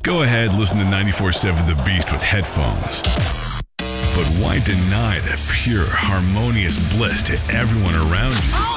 Go ahead, listen to 94.7 The Beast with headphones. But why deny the pure, harmonious bliss to everyone around you?